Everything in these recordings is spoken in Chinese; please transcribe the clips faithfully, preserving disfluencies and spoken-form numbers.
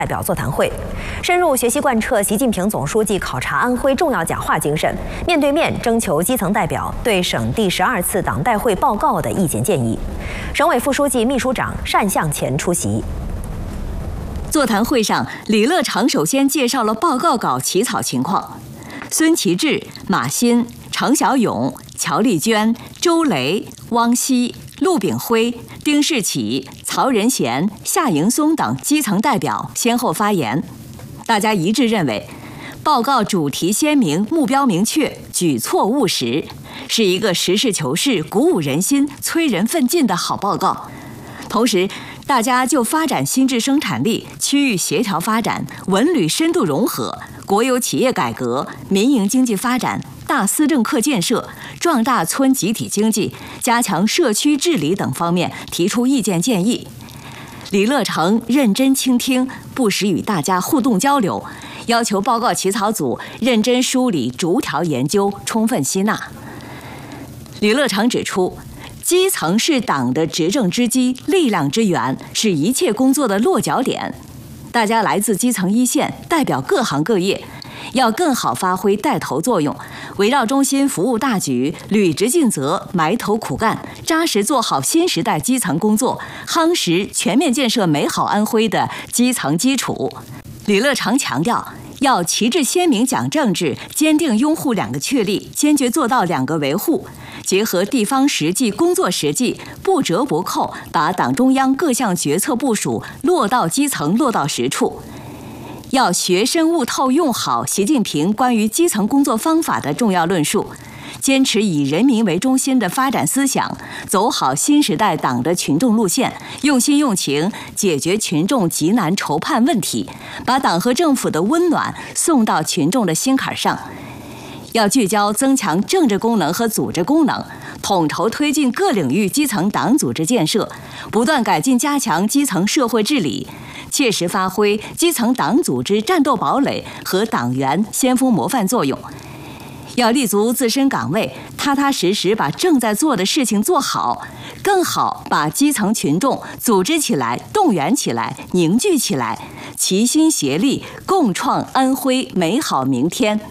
代表座谈会，深入学习贯彻习近平总书记考察安徽重要讲话精神，面对面征求基层代表对省第十二次党代会报告的意见建议。省委副书记、秘书长单向前出席。 座谈会上，李乐长首先介绍了报告稿起草情况。孙其志、马新、程小勇、乔丽娟、周雷、汪希、陆炳辉、丁世启、曹仁贤、夏迎松等基层代表先后发言，大家一致认为，报告主题鲜明、目标明确、举措务实，是一个实事求是、鼓舞人心、催人奋进的好报告。同时，大家就发展新质生产力、区域协调发展、文旅深度融合、国有企业改革、民营经济发展、大思政课建设、壮大村集体经济、加强社区治理等方面提出意见建议。李乐成认真倾听，不时与大家互动交流，要求报告起草组认真梳理、逐条研究，充分吸纳。李乐成指出，基层是党的执政之基、力量之源，是一切工作的落脚点。大家来自基层一线，代表各行各业，要更好发挥带头作用，围绕中心服务大局，履职尽责，埋头苦干，扎实做好新时代基层工作，夯实全面建设美好安徽的基层基础。李乐长强调，要旗帜鲜明讲政治，坚定拥护两个确立，坚决做到两个维护，结合地方实际、工作实际，不折不扣，把党中央各项决策部署落到基层、落到实处。要学深悟透用好习近平关于基层工作方法的重要论述，坚持以人民为中心的发展思想，走好新时代党的群众路线，用心用情解决群众急难愁盼问题，把党和政府的温暖送到群众的心坎上。要聚焦增强政治功能和组织功能，统筹推进各领域基层党组织建设，不断改进加强基层社会治理，切实发挥基层党组织战斗堡垒和党员先锋模范作用。要立足自身岗位，踏踏实实把正在做的事情做好，更好把基层群众组织起来、动员起来、凝聚起来，齐心协力，共创安徽美好明天。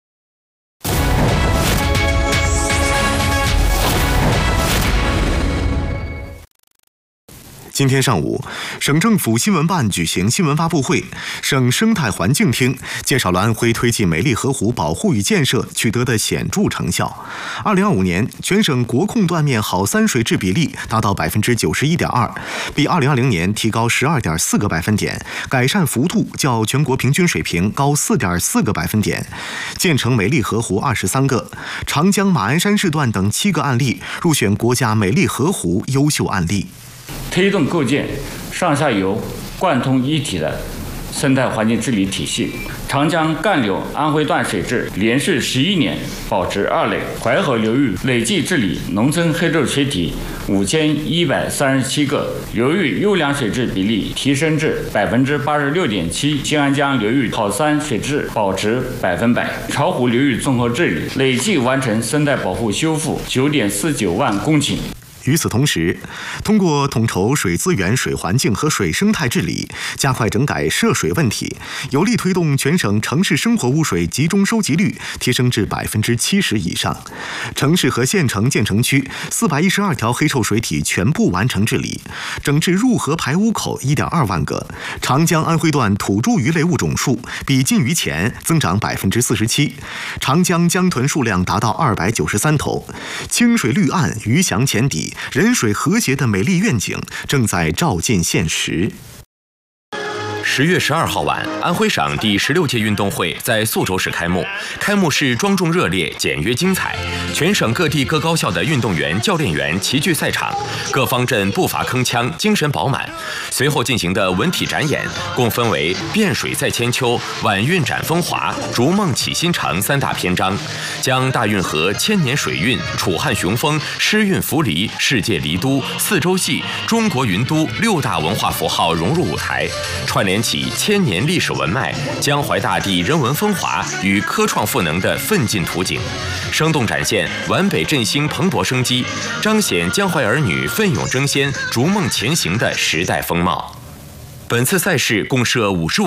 今天上午，省政府新闻办举行新闻发布会，省生态环境厅介绍了安徽推进美丽河湖保护与建设取得的显著成效。二零二五年，全省国控断面好三水质比例达到百分之九十一点二，比二零二零年提高十二点四个百分点，改善幅度较全国平均水平高四点四个百分点。建成美丽河湖二十三个，长江马鞍山市段等七个案例入选国家美丽河湖优秀案例。 推动构建上下游贯通一体的生态环境治理体系。长江干流安徽段水质连续十一年保持二类，淮河流域累计治理农村黑臭水体五千一百三十七个，流域优良水质比例提升至百分之八十六点七。新安江流域好三水质保持百分百，巢湖流域综合治理累计完成生态保护修复九点四九万公顷。 与此同时，通过统筹水资源、水环境和水生态治理，加快整改涉水问题，有力推动全省城市生活污水集中收集率提升至百分之七十以上。城市和县城建成区四百一十二条黑臭水体全部完成治理，整治入河排污口一点二万个。长江安徽段土著鱼类物种数比禁渔前增长百分之四十七，长江江豚数量达到二百九十三头。清水绿岸，鱼翔浅底，人水和谐的美丽愿景正在照进现实。 十月十二号晚，安徽省第十六届运动会在宿州市开幕。开幕式庄重热烈，简约精彩。全省各地各高校的运动员、教练员齐聚赛场，各方阵步伐铿锵，精神饱满。随后进行的文体展演，共分为“汴水在千秋”“晚运展风华”“逐梦启新城”三大篇章，将大运河、千年水运、楚汉雄风、诗韵扶犁、世界离都、四洲戏、中国云都六大文化符号融入舞台，串联起千年历史文脉，江淮大地人文风华与科创赋能的奋进图景，生动展现皖北振兴蓬勃生机，彰显江淮儿女奋勇争先、逐梦前行的时代风貌。本次赛事共设五十五